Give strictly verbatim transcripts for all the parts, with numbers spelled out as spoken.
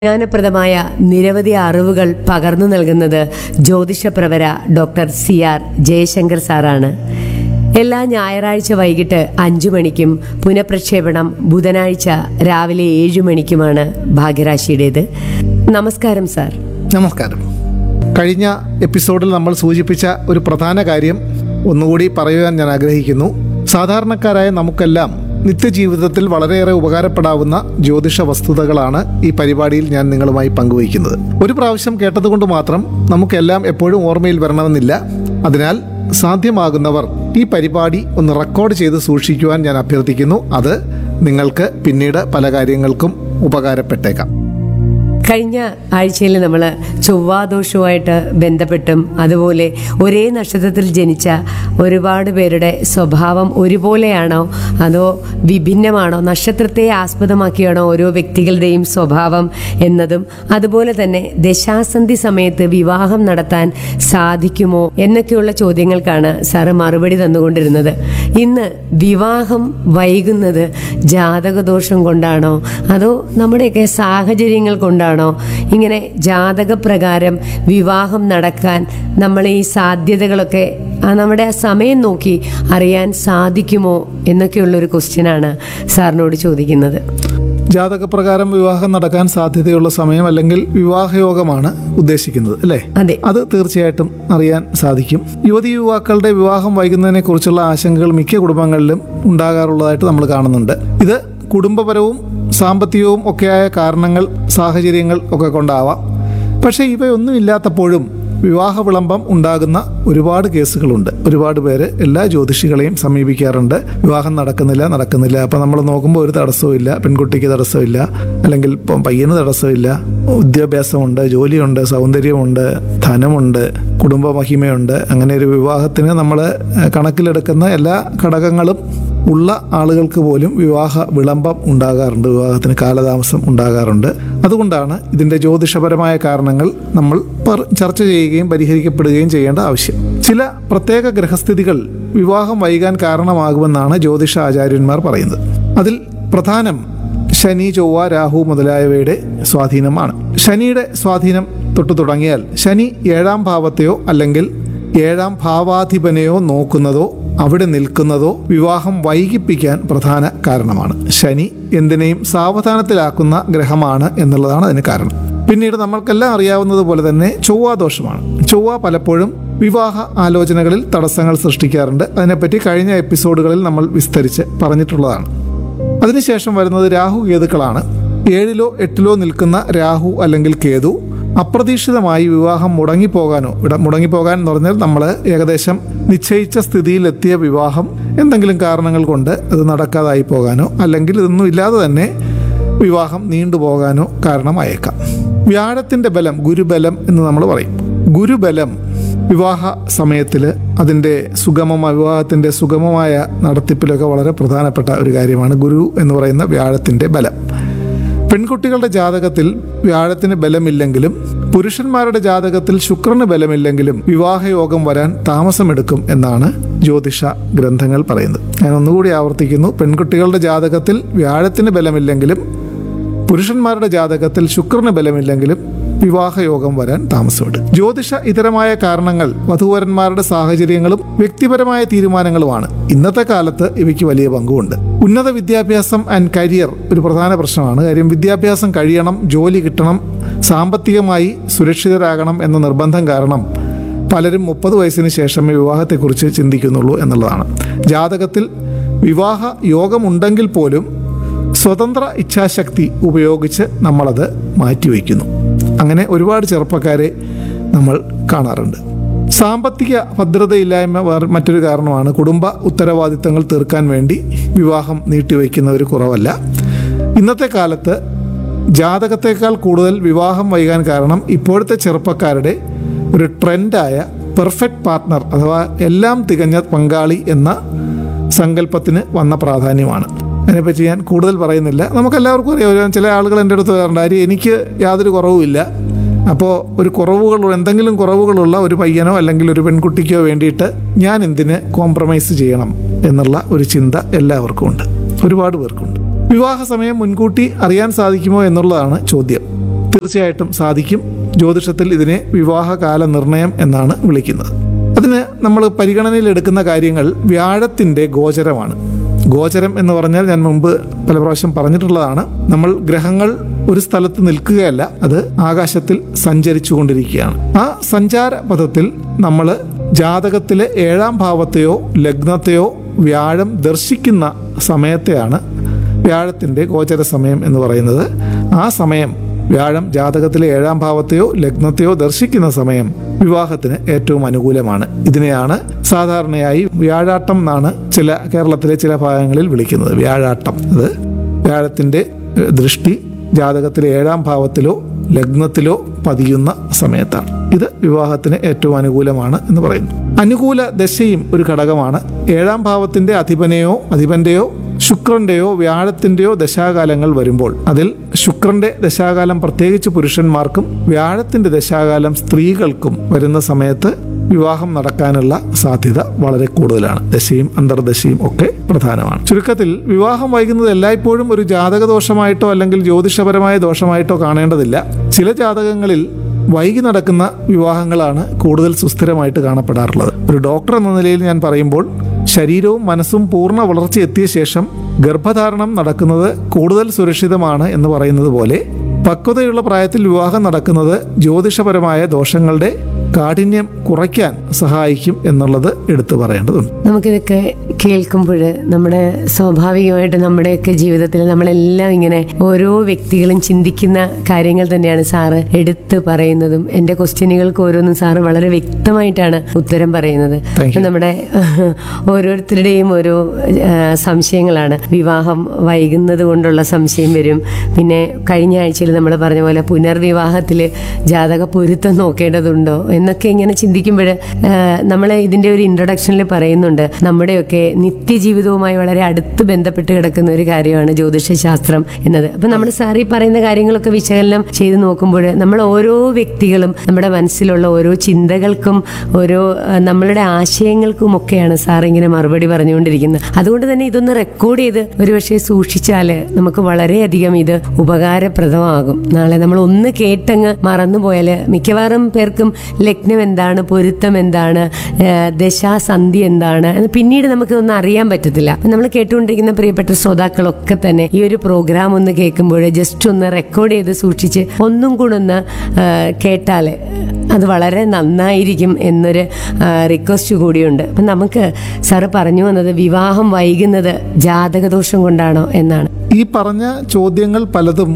ജ്ഞാനപ്രദമായ നിരവധി അറിവുകൾ പകർന്നു നൽകുന്നത് ജ്യോതിഷപ്രവര ഡോക്ടർ സി ആർ ജയശങ്കർ സാറാണ്. എല്ലാ ഞായറാഴ്ച വൈകിട്ട് അഞ്ചു മണിക്കും പുനഃപ്രക്ഷേപണം ബുധനാഴ്ച രാവിലെ ഏഴു മണിക്കുമാണ് ഭാഗ്യരാശിയുടേത്. നമസ്കാരം സാർ. നമസ്കാരം. കഴിഞ്ഞ എപ്പിസോഡിൽ നമ്മൾ സൂചിപ്പിച്ച ഒരു പ്രധാന കാര്യം ഒന്നുകൂടി പറയുവാൻ ഞാൻ ആഗ്രഹിക്കുന്നു. സാധാരണക്കാരായ നമുക്കെല്ലാം നിത്യജീവിതത്തിൽ വളരെയേറെ ഉപകാരപ്പെടാവുന്ന ജ്യോതിഷ വസ്തുതകളാണ് ഈ പരിപാടിയിൽ ഞാൻ നിങ്ങളുമായി പങ്കുവയ്ക്കുന്നത്. ഒരു പ്രാവശ്യം കേട്ടതുകൊണ്ട് മാത്രം നമുക്കെല്ലാം എപ്പോഴും ഓർമ്മയിൽ വരണമെന്നില്ല. അതിനാൽ സാധ്യമാകുന്നവർ ഈ പരിപാടി ഒന്ന് റെക്കോർഡ് ചെയ്ത് സൂക്ഷിക്കുവാൻ ഞാൻ അഭ്യർത്ഥിക്കുന്നു. അത് നിങ്ങൾക്ക് പിന്നീട് പല കാര്യങ്ങൾക്കും ഉപകാരപ്പെട്ടേക്കാം. കഴിഞ്ഞ ആഴ്ചയിൽ നമ്മൾ ചൊവ്വാദോഷവുമായിട്ട് ബന്ധപ്പെട്ടും അതുപോലെ ഒരേ നക്ഷത്രത്തിൽ ജനിച്ച ഒരുപാട് പേരുടെ സ്വഭാവം ഒരുപോലെയാണോ അതോ വിഭിന്നമാണോ, നക്ഷത്രത്തെ ആസ്പദമാക്കിയാണോ ഓരോ വ്യക്തികളുടെയും സ്വഭാവം എന്നതും, അതുപോലെ തന്നെ ദശാസന്ധി സമയത്ത് വിവാഹം നടത്താൻ സാധിക്കുമോ എന്നൊക്കെയുള്ള ചോദ്യങ്ങൾക്കാണ് സാറ് മറുപടി തന്നുകൊണ്ടിരുന്നത്. ഇന്ന് വിവാഹം വൈകുന്നത് ജാതകദോഷം കൊണ്ടാണോ അതോ നമ്മുടെയൊക്കെ സാഹചര്യങ്ങൾ കൊണ്ടാണോ, ഇങ്ങനെ ജാതകപ്രകാരം വിവാഹം നടക്കാൻ നമ്മൾ ഈ സാധ്യതകളൊക്കെ നമ്മുടെ ആ സമയം നോക്കി അറിയാൻ സാധിക്കുമോ എന്നൊക്കെയുള്ളൊരു ക്വസ്റ്റ്യനാണ് സാറിനോട് ചോദിക്കുന്നത്. ജാതകപ്രകാരം വിവാഹം നടക്കാൻ സാധ്യതയുള്ള സമയം അല്ലെങ്കിൽ വിവാഹയോഗമാണ് ഉദ്ദേശിക്കുന്നത് അല്ലേ? അതെ. അത് തീർച്ചയായിട്ടും അറിയാൻ സാധിക്കും. യുവതി യുവാക്കളുടെ വിവാഹം വൈകുന്നതിനെ കുറിച്ചുള്ള ആശങ്കകൾ മിക്ക കുടുംബങ്ങളിലും ഉണ്ടാകാറുള്ളതായിട്ട് നമ്മൾ കാണുന്നുണ്ട്. ഇത് കുടുംബപരവും സാമ്പത്തികവും ഒക്കെയായ കാരണങ്ങൾ, സാഹചര്യങ്ങൾ ഒക്കെ കൊണ്ടാവാം. പക്ഷേ ഇവയൊന്നും ഇല്ലാത്തപ്പോഴും വിവാഹ വിളംബം ഉണ്ടാകുന്ന ഒരുപാട് കേസുകളുണ്ട്. ഒരുപാട് പേര് എല്ലാ ജ്യോതിഷികളെയും സമീപിക്കാറുണ്ട്. വിവാഹം നടക്കുന്നില്ല നടക്കുന്നില്ല അപ്പം നമ്മൾ നോക്കുമ്പോൾ ഒരു തടസ്സവും ഇല്ല, പെൺകുട്ടിക്ക് തടസ്സമില്ല, അല്ലെങ്കിൽ ഇപ്പം പയ്യന് തടസ്സമില്ല, വിദ്യാഭ്യാസമുണ്ട്, ജോലിയുണ്ട്, സൗന്ദര്യമുണ്ട്, ധനമുണ്ട്, കുടുംബ മഹിമയുണ്ട്. അങ്ങനെ ഒരു വിവാഹത്തിന് നമ്മൾ കണക്കിലെടുക്കുന്ന എല്ലാ ഘടകങ്ങളും ഉള്ള ആളുകൾക്ക് പോലും വിവാഹ വിളംബം ഉണ്ടാകാറുണ്ട്, വിവാഹത്തിന് കാലതാമസം ഉണ്ടാകാറുണ്ട്. അതുകൊണ്ടാണ് ഇതിൻ്റെ ജ്യോതിഷപരമായ കാരണങ്ങൾ നമ്മൾ ചർച്ച ചെയ്യുകയും പരിഹരിക്കപ്പെടുകയും ചെയ്യേണ്ട ആവശ്യം. ചില പ്രത്യേക ഗ്രഹസ്ഥിതികൾ വിവാഹം വൈകാൻ കാരണമാകുമെന്നാണ് ജ്യോതിഷ ആചാര്യന്മാർ പറയുന്നത്. അതിൽ പ്രധാനം ശനി, ചൊവ്വ, രാഹു മുതലായവയുടെ സ്വാധീനമാണ്. ശനിയുടെ സ്വാധീനം തൊട്ടു തുടങ്ങിയാൽ ശനി ഏഴാം ഭാവത്തെയോ അല്ലെങ്കിൽ ഏഴാം ഭാവാധിപനെയോ നോക്കുന്നതോ അവിടെ നിൽക്കുന്നതോ വിവാഹം വൈകിപ്പിക്കാൻ പ്രധാന കാരണമാണ്. ശനി എന്തിനേയും സാവധാനത്തിലാക്കുന്ന ഗ്രഹമാണ് എന്നുള്ളതാണ് അതിന് കാരണം. പിന്നീട് നമ്മൾക്കെല്ലാം അറിയാവുന്നത് പോലെ തന്നെ ചൊവ്വാദോഷമാണ്. ചൊവ്വ പലപ്പോഴും വിവാഹ ആലോചനകളിൽ തടസ്സങ്ങൾ സൃഷ്ടിക്കാറുണ്ട്. അതിനെപ്പറ്റി കഴിഞ്ഞ എപ്പിസോഡുകളിൽ നമ്മൾ വിസ്തരിച്ച് പറഞ്ഞിട്ടുള്ളതാണ്. അതിനുശേഷം വരുന്നത് രാഹു കേതുക്കളാണ്. ഏഴിലോ എട്ടിലോ നിൽക്കുന്ന രാഹു അല്ലെങ്കിൽ കേതു അപ്രതീക്ഷിതമായി വിവാഹം മുടങ്ങിപ്പോകാനോ, ഇവിടെ മുടങ്ങിപ്പോകാൻ എന്ന് പറഞ്ഞാൽ നമ്മൾ ഏകദേശം നിശ്ചയിച്ച സ്ഥിതിയിലെത്തിയ വിവാഹം എന്തെങ്കിലും കാരണങ്ങൾ കൊണ്ട് അത് നടക്കാതായി പോകാനോ അല്ലെങ്കിൽ ഇതൊന്നും ഇല്ലാതെ തന്നെ വിവാഹം നീണ്ടുപോകാനോ കാരണമായേക്കാം. വ്യാഴത്തിൻ്റെ ബലം, ഗുരുബലം എന്ന് നമ്മൾ പറയും. ഗുരുബലം വിവാഹ സമയത്തിൽ അതിൻ്റെ സുഗമമായ വിവാഹത്തിൻ്റെ സുഗമമായ നടത്തിപ്പിലൊക്കെ വളരെ പ്രധാനപ്പെട്ട ഒരു കാര്യമാണ് ഗുരു എന്ന് പറയുന്ന വ്യാഴത്തിൻ്റെ ബലം. പെൺകുട്ടികളുടെ ജാതകത്തിൽ വ്യാഴത്തിന് ബലമില്ലെങ്കിലും പുരുഷന്മാരുടെ ജാതകത്തിൽ ശുക്രന് ബലമില്ലെങ്കിലും വിവാഹയോഗം വരാൻ താമസമെടുക്കും എന്നാണ് ജ്യോതിഷ ഗ്രന്ഥങ്ങൾ പറയുന്നത്. ഞാൻ ഒന്നുകൂടി ആവർത്തിക്കുന്നു. പെൺകുട്ടികളുടെ ജാതകത്തിൽ വ്യാഴത്തിന് ബലമില്ലെങ്കിലും പുരുഷന്മാരുടെ ജാതകത്തിൽ ശുക്രന് ബലമില്ലെങ്കിലും വിവാഹയോഗം വരാൻ താമസമെടുക്കും. ജ്യോതിഷ ഇതരമായ കാരണങ്ങൾ വധൂവരന്മാരുടെ സാഹചര്യങ്ങളും വ്യക്തിപരമായ തീരുമാനങ്ങളുമാണ്. ഇന്നത്തെ കാലത്ത് ഇവയ്ക്ക് വലിയ പങ്കുണ്ട്. ഉന്നത വിദ്യാഭ്യാസം ആൻഡ് കരിയർ ഒരു പ്രധാന പ്രശ്നമാണ്. കാര്യം വിദ്യാഭ്യാസം കഴിയണം, ജോലി കിട്ടണം, സാമ്പത്തികമായി സുരക്ഷിതരാകണം എന്ന നിർബന്ധം കാരണം പലരും മുപ്പത് വയസ്സിന് ശേഷമേ വിവാഹത്തെക്കുറിച്ച് ചിന്തിക്കുന്നുള്ളൂ എന്നുള്ളതാണ്. ജാതകത്തിൽ വിവാഹ യോഗമുണ്ടെങ്കിൽ പോലും സ്വതന്ത്ര ഇച്ഛാശക്തി ഉപയോഗിച്ച് നമ്മളത് മാറ്റിവെക്കുന്നു. അങ്ങനെ ഒരുപാട് ചെറുപ്പക്കാരെ നമ്മൾ കാണാറുണ്ട്. സാമ്പത്തിക ഭദ്രതയില്ലായ്മ വേറെ മറ്റൊരു കാരണമാണ്. കുടുംബ ഉത്തരവാദിത്തങ്ങൾ തീർക്കാൻ വേണ്ടി വിവാഹം നീട്ടിവെക്കുന്നവർ കുറവല്ല. ഇന്നത്തെ കാലത്ത് ജാതകത്തേക്കാൾ കൂടുതൽ വിവാഹം വൈകാൻ കാരണം ഇപ്പോഴത്തെ ചെറുപ്പക്കാരുടെ ഒരു ട്രെൻഡായ പെർഫെക്റ്റ് പാർട്ട്ണർ അഥവാ എല്ലാം തികഞ്ഞ പങ്കാളി എന്ന സങ്കല്പത്തിന് വന്ന പ്രാധാന്യമാണ്. അതിനെപ്പറ്റി ഞാൻ കൂടുതൽ പറയുന്നില്ല. നമുക്കെല്ലാവർക്കും അറിയാം. ചില ആളുകൾ എൻ്റെ അടുത്ത് പറയാറുണ്ട്, ആര് എനിക്ക് യാതൊരു കുറവുമില്ല, അപ്പോൾ ഒരു കുറവുകൾ എന്തെങ്കിലും കുറവുകളുള്ള ഒരു പയ്യനോ അല്ലെങ്കിൽ ഒരു പെൺകുട്ടിക്കോ വേണ്ടിയിട്ട് ഞാൻ എന്തിന് കോംപ്രമൈസ് ചെയ്യണം എന്നുള്ള ഒരു ചിന്ത എല്ലാവർക്കും ഉണ്ട്, ഒരുപാട് പേർക്കുണ്ട്. വിവാഹ സമയം മുൻകൂട്ടി അറിയാൻ സാധിക്കുമോ എന്നുള്ളതാണ് ചോദ്യം. തീർച്ചയായിട്ടും സാധിക്കും. ജ്യോതിഷത്തിൽ ഇതിനെ വിവാഹകാല നിർണയം എന്നാണ് വിളിക്കുന്നത്. അതിന് നമ്മൾ പരിഗണനയിലെടുക്കുന്ന കാര്യങ്ങൾ വ്യാഴത്തിൻ്റെ ഗോചരമാണ്. ഗോചരം എന്ന് പറഞ്ഞാൽ ഞാൻ മുമ്പ് പല പ്രാവശ്യം പറഞ്ഞിട്ടുള്ളതാണ്. നമ്മൾ ഗ്രഹങ്ങൾ ഒരു സ്ഥലത്ത് നിൽക്കുകയല്ല, അത് ആകാശത്തിൽ സഞ്ചരിച്ചു കൊണ്ടിരിക്കുകയാണ്. ആ സഞ്ചാര പഥത്തിൽ നമ്മൾ ജാതകത്തിലെ ഏഴാം ഭാവത്തെയോ ലഗ്നത്തെയോ വ്യാഴം ദർശിക്കുന്ന സമയത്തെയാണ് വ്യാഴത്തിൻ്റെ ഗോചര സമയം എന്ന് പറയുന്നത്. ആ സമയം വ്യാഴം ജാതകത്തിലെ ഏഴാം ഭാവത്തെയോ ലഗ്നത്തെയോ ദർശിക്കുന്ന സമയം വിവാഹത്തിന് ഏറ്റവും അനുകൂലമാണ്. ഇതിനെയാണ് സാധാരണയായി വ്യാഴാട്ടം എന്നാണ് ചില കേരളത്തിലെ ചില ഭാഗങ്ങളിൽ വിളിക്കുന്നത്. വ്യാഴാട്ടം അത് വ്യാഴത്തിൻ്റെ ദൃഷ്ടി ജാതകത്തിലെ ഏഴാം ഭാവത്തിലോ ലഗ്നത്തിലോ പതിയുന്ന സമയത്താണ്. ഇത് വിവാഹത്തിന് ഏറ്റവും അനുകൂലമാണ് എന്ന് പറയുന്നു. അനുകൂല ദശയും ഒരു ഘടകമാണ്. ഏഴാം ഭാവത്തിന്റെ അധിപനെയോ അധിപന്റെയോ ശുക്രന്റെയോ വ്യാഴത്തിന്റെയോ ദശാകാലങ്ങൾ വരുമ്പോൾ അതിൽ ശുക്രന്റെ ദശാകാലം പ്രത്യേകിച്ച് പുരുഷന്മാർക്കും വ്യാഴത്തിന്റെ ദശാകാലം സ്ത്രീകൾക്കും വരുന്ന സമയത്ത് വിവാഹം നടക്കാനുള്ള സാധ്യത വളരെ കൂടുതലാണ്. ദശയും അന്തർദശയും ഒക്കെ പ്രധാനമാണ്. ചുരുക്കത്തിൽ വിവാഹം വൈകുന്നത് എല്ലായ്പ്പോഴും ഒരു ജാതക ദോഷമായിട്ടോ അല്ലെങ്കിൽ ജ്യോതിഷപരമായ ദോഷമായിട്ടോ കാണേണ്ടതില്ല. ചില ജാതകങ്ങളിൽ വൈകി നടക്കുന്ന വിവാഹങ്ങളാണ് കൂടുതൽ സുസ്ഥിരമായിട്ട് കാണപ്പെടാറുള്ളത്. ഒരു ഡോക്ടർ എന്ന നിലയിൽ ഞാൻ പറയുമ്പോൾ ശരീരവും മനസ്സും പൂർണ്ണ വളർച്ച എത്തിയ ശേഷം ഗർഭധാരണം നടക്കുന്നത് കൂടുതൽ സുരക്ഷിതമാണ് എന്ന് പറയുന്നത് പോലെ പക്വതയുള്ള പ്രായത്തിൽ വിവാഹം നടക്കുന്നത് ജ്യോതിഷപരമായ ദോഷങ്ങളുടെ കാഠിന്യം കുറയ്ക്കാൻ സഹായിക്കും എന്നുള്ളത് എടുത്തു പറയേണ്ടതുണ്ട്. നമുക്കിതൊക്കെ കേൾക്കുമ്പോൾ നമ്മുടെ സ്വാഭാവികമായിട്ട് നമ്മുടെയൊക്കെ ജീവിതത്തിൽ നമ്മളെല്ലാം ഇങ്ങനെ ഓരോ വ്യക്തികളും ചിന്തിക്കുന്ന കാര്യങ്ങൾ തന്നെയാണ് സാറ് എടുത്ത് പറയുന്നതും. എൻ്റെ ക്വസ്റ്റ്യനുകൾക്ക് ഓരോന്നും സാറ് വളരെ വ്യക്തമായിട്ടാണ് ഉത്തരം പറയുന്നത്. നമ്മുടെ ഓരോരുത്തരുടെയും ഓരോ സംശയങ്ങളാണ്. വിവാഹം വൈകുന്നത് കൊണ്ടുള്ള സംശയം വരും. പിന്നെ കഴിഞ്ഞ ആഴ്ചയിൽ നമ്മൾ പറഞ്ഞ പോലെ പുനർവിവാഹത്തിൽ ജാതക പൊരുത്തം നോക്കേണ്ടതുണ്ടോ എന്നൊക്കെ ഇങ്ങനെ ചിന്തിക്കുമ്പോൾ നമ്മൾ ഇതിൻ്റെ ഒരു ഇൻട്രൊഡക്ഷനിൽ പറയുന്നുണ്ട്, നമ്മുടെയൊക്കെ നിത്യജീവിതവുമായി വളരെ അടുത്ത് ബന്ധപ്പെട്ട് കിടക്കുന്ന ഒരു കാര്യമാണ് ജ്യോതിഷശാസ്ത്രം എന്നത്. അപ്പം നമ്മൾ സാർ ഈ പറയുന്ന കാര്യങ്ങളൊക്കെ വിശകലനം ചെയ്ത് നോക്കുമ്പോൾ നമ്മൾ ഓരോ വ്യക്തികളും നമ്മുടെ മനസ്സിലുള്ള ഓരോ ചിന്തകൾക്കും ഓരോ നമ്മളുടെ ആശയങ്ങൾക്കും ഒക്കെയാണ് സാർ ഇങ്ങനെ മറുപടി പറഞ്ഞുകൊണ്ടിരിക്കുന്നത്. അതുകൊണ്ട് തന്നെ ഇതൊന്ന് റെക്കോർഡ് ചെയ്ത് ഒരുപക്ഷെ സൂക്ഷിച്ചാൽ നമുക്ക് വളരെയധികം ഇത് ഉപകാരപ്രദമാകും. നാളെ നമ്മൾ ഒന്ന് കേട്ടങ്ങ് മറന്നുപോയാൽ മിക്കവാറും പേർക്കും ലഗ്നം എന്താണ്, പൊരുത്തം എന്താണ്, ദശാസന്ധി എന്താണ് എന്ന് പിന്നീട് നമുക്കിതൊന്നും അറിയാൻ പറ്റത്തില്ല. നമ്മൾ കേട്ടുകൊണ്ടിരിക്കുന്ന പ്രിയപ്പെട്ട ശ്രോതാക്കളൊക്കെ തന്നെ ഈ ഒരു പ്രോഗ്രാം ഒന്ന് കേൾക്കുമ്പോൾ ജസ്റ്റ് ഒന്ന് റെക്കോർഡ് ചെയ്ത് സൂക്ഷിച്ച് ഒന്നും കൂടെ ഒന്ന് കേട്ടാൽ അത് വളരെ നന്നായിരിക്കും എന്നൊരു റിക്വസ്റ്റ് കൂടിയുണ്ട്. അപ്പം നമുക്ക് സാറ് പറഞ്ഞു വന്നത് വിവാഹം വൈകുന്നത് ജാതകദോഷം കൊണ്ടാണോ എന്നാണ്. ഈ പറഞ്ഞ ചോദ്യങ്ങൾ പലതും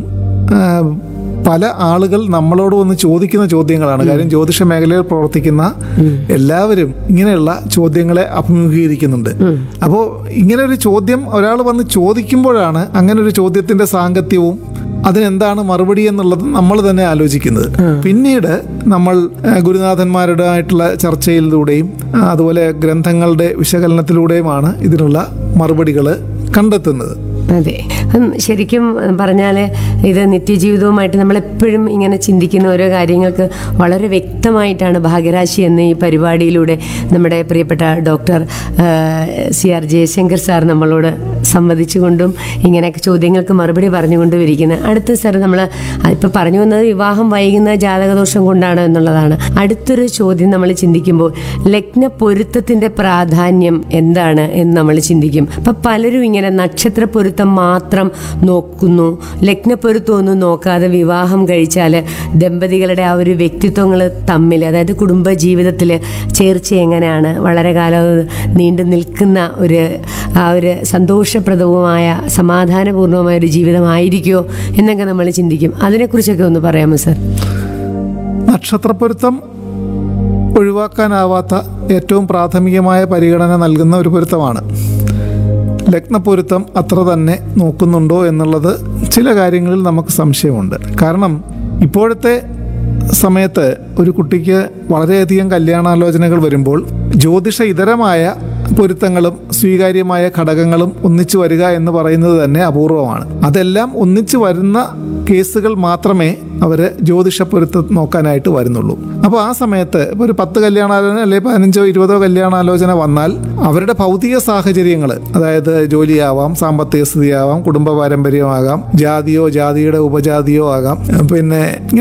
പല ആളുകൾ നമ്മളോട് വന്ന് ചോദിക്കുന്ന ചോദ്യങ്ങളാണ്. കാര്യം ജ്യോതിഷ മേഖലയിൽ പ്രവർത്തിക്കുന്ന എല്ലാവരും ഇങ്ങനെയുള്ള ചോദ്യങ്ങളെ അഭിമുഖീകരിക്കുന്നുണ്ട്. അപ്പോൾ ഇങ്ങനെ ഒരു ചോദ്യം ഒരാൾ വന്ന് ചോദിക്കുമ്പോഴാണ് അങ്ങനെ ഒരു ചോദ്യത്തിന്റെ സാങ്കത്യവും അതിനെന്താണ് മറുപടി എന്നുള്ളത് നമ്മൾ തന്നെ ആലോചിക്കുന്നത്. പിന്നീട് നമ്മൾ ഗുരുനാഥന്മാരുടെ ആയിട്ടുള്ള ചർച്ചയിലൂടെയും അതുപോലെ ഗ്രന്ഥങ്ങളുടെ വിശകലനത്തിലൂടെയുമാണ് ഇതിനുള്ള മറുപടികൾ കണ്ടെത്തുന്നത്. അതെ, ശരിക്കും പറഞ്ഞാൽ ഇത് നിത്യജീവിതവുമായിട്ട് നമ്മളെപ്പോഴും ഇങ്ങനെ ചിന്തിക്കുന്ന ഓരോ കാര്യങ്ങൾക്ക് വളരെ വ്യക്തമായിട്ടാണ് ഭാഗ്യരാശി എന്ന ഈ പരിപാടിയിലൂടെ നമ്മുടെ പ്രിയപ്പെട്ട doctor C R Jaishankar sir നമ്മളോട് സംവദിച്ചുകൊണ്ടും ഇങ്ങനെയൊക്കെ ചോദ്യങ്ങൾക്ക് മറുപടി പറഞ്ഞുകൊണ്ടും ഇരിക്കുന്നത്. അടുത്ത സാർ നമ്മൾ ഇപ്പോൾ പറഞ്ഞു വന്നത് വിവാഹം വൈകുന്ന ജാതകദോഷം കൊണ്ടാണ് എന്നുള്ളതാണ്. അടുത്തൊരു ചോദ്യം നമ്മൾ ചിന്തിക്കുമ്പോൾ ലഗ്ന പൊരുത്തത്തിൻ്റെ പ്രാധാന്യം എന്താണ് എന്ന് നമ്മൾ ചിന്തിക്കും. അപ്പം പലരും ഇങ്ങനെ നക്ഷത്ര പൊരുത്തം മാത്രം നോക്കുന്നു, ലഗ്നപ്പൊരുത്തമൊന്നും നോക്കാതെ വിവാഹം കഴിച്ചാൽ ദമ്പതികളുടെ ആ ഒരു വ്യക്തിത്വങ്ങൾ തമ്മിൽ, അതായത് കുടുംബ ജീവിതത്തിൽ ചേർച്ച എങ്ങനെയാണ്, വളരെ കാലം നീണ്ടു നിൽക്കുന്ന ഒരു ആ ഒരു സന്തോഷപ്രദവുമായ സമാധാനപൂർണമായ ഒരു ജീവിതമായിരിക്കുമോ എന്നൊക്കെ നമ്മൾ ചിന്തിക്കും. അതിനെക്കുറിച്ചൊക്കെ ഒന്ന് പറയാമോ സാർ? നക്ഷത്രപ്പൊരുത്തം ഒഴിവാക്കാനാവാത്ത ഏറ്റവും പ്രാഥമികമായ പരിഗണന നൽകുന്ന ഒരു പൊരുത്തമാണ്. ലഗ്നപ്പൊരുത്തം അത്ര തന്നെ നോക്കുന്നുണ്ടോ എന്നുള്ളത് ചില കാര്യങ്ങളിൽ നമുക്ക് സംശയമുണ്ട്. കാരണം ഇപ്പോഴത്തെ സമയത്ത് ഒരു കുട്ടിക്ക് വളരെയധികം കല്യാണാലോചനകൾ വരുമ്പോൾ ജ്യോതിഷ ഇതരമായ പൊരുത്തങ്ങളും സ്വീകാര്യമായ ഘടകങ്ങളും ഒന്നിച്ചു വരിക എന്ന് പറയുന്നത് തന്നെ അപൂർവമാണ്. അതെല്ലാം ഒന്നിച്ചു വരുന്ന കേസുകൾ മാത്രമേ അവർ ജ്യോതിഷ പൊരുത്തം നോക്കാനായിട്ട് വരുന്നുള്ളൂ. അപ്പോൾ ആ സമയത്ത് ഇപ്പോൾ ഒരു പത്ത് കല്യാണാലോചന അല്ലെങ്കിൽ പതിനഞ്ചോ ഇരുപതോ കല്യാണാലോചന വന്നാൽ അവരുടെ ഭൗതിക സാഹചര്യങ്ങൾ, അതായത് ജോലിയാവാം, സാമ്പത്തിക സ്ഥിതിയാവാം, കുടുംബ പാരമ്പര്യമാകാം, ജാതിയോ ജാതിയുടെ ഉപജാതിയോ ആകാം, പിന്നെ